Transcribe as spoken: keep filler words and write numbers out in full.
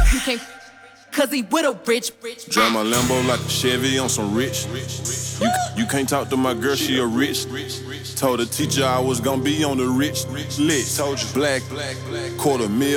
You can't cause he with a rich, rich. Drive my Lambo like a Chevy on some rich. You, you can't talk to my girl, she a rich. Told the teacher I was gonna be on the rich list. Told you black, quarter mil